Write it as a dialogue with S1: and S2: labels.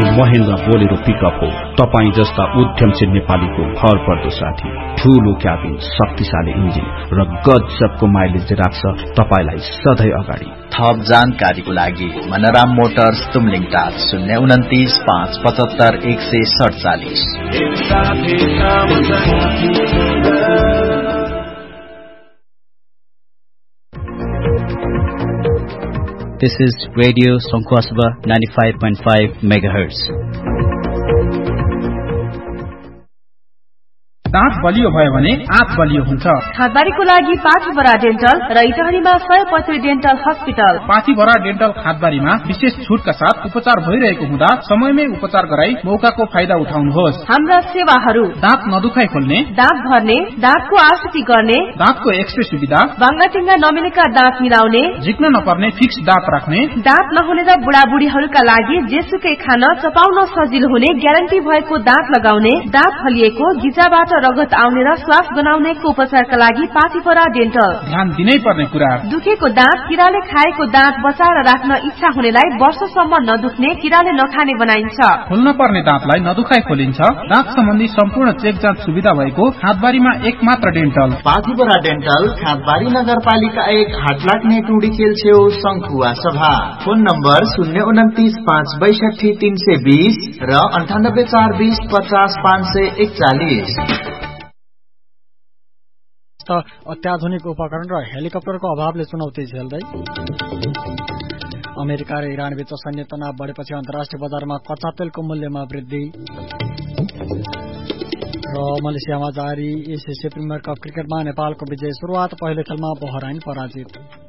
S1: Mahendra Bolero pickup हो तपाई जस्ता उद्यमशील नेपालीको भर पर्दो साथी। ठूलो क्याबिन, शक्तिशाली इन्जिन र गजबको माइलेज राख्छ तपाईलाई सधैँ अगाडि।
S2: थप जानकारीको लागि Manram Motors Tumling tar 029 575 147।
S3: This is Radio Songkhwasaba 95.5 MHz.
S4: दाँत बलियो भयो भने आँत बलियो हुन्छ।
S5: खादबारीको लागि पाथीभरा डेन्टल र इटहरीमा 100% डेन्टल हस्पिटल।
S4: पाथीभरा डेन्टल खादबारीमा विशेष छुटका साथ उपचार भइरहेको हुँदा समयमै उपचार गराई मौकाको फाइदा उठाउनुहोस्।
S5: हाम्रा सेवाहरू
S4: दाँत नदुखाइ खोल्ने,
S5: दाँत भर्ने, दाँतको आकृति गर्ने,
S4: दाँतको एक्सरे सुविधा,
S5: बाङ्गाटिङ्गा नमिलेका दाँत मिलाउने,
S4: झिक्न नपर्ने फिक्स दाँत राख्ने,
S5: दाँत नहुने र बुढाबुढीहरूका लागि जेसुकै खान चपाउन सजिलो हुने ग्यारेन्टी भएको दाँत लगाउने, दाँत फलिएको, गिजाबाट रगत आउने र श्वास गनाउनेको उपचारका लागि पाथीभरा डेन्टल।
S4: ध्यान दिनै पर्ने कुरा,
S5: दुखेको दाँत, किराले खाएको दाँत बचाएर राख्न इच्छा हुनेलाई वर्षसम्म नदुख्ने, किराले नखाने बनाइन्छ।
S4: खोल्न पर्ने दाँतलाई नदुखाइ खोलिन्छ। दाँत सम्बन्धी सम्पूर्ण चेक जाँच सुविधा भएको खादबारीमा एकमात्र डेन्टल।
S2: पाथीभरा डेन्टल, खादबारी नगरपालिका 1, हाटलाग्ने टुडी खेल छेउ, सङ्खुवा सभा। फोन नम्बर 029 562 320 र 98 420 50 541।
S6: अत्याधुनिक उपकरण र हेलिकप्टरको अभावले चुनौती झेल्दै अमेरिका र इरान बीच सैन्य तनाव बढेपछि अन्तर्राष्ट्रिय बजारमा कच्चा तेलको मूल्यमा वृद्धि र मलेसियामा जारी एसिया प्रिमियर कप क्रिकेटमा नेपालको विजय सुरुवात, पहिलो खेलमा बहराइन पराजित।